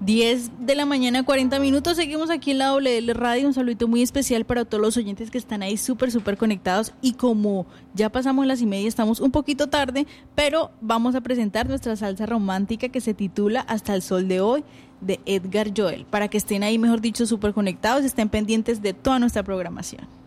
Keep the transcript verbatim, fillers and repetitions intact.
diez de la mañana, cuarenta minutos. Seguimos aquí en la W L Radio. Un saludito muy especial para todos los oyentes que están ahí súper, súper conectados. Y como ya pasamos las y media, estamos un poquito tarde, pero vamos a presentar nuestra salsa romántica que se titula Hasta el Sol de Hoy, de Edgar Joel, para que estén ahí, mejor dicho, súper conectados, estén pendientes de toda nuestra programación.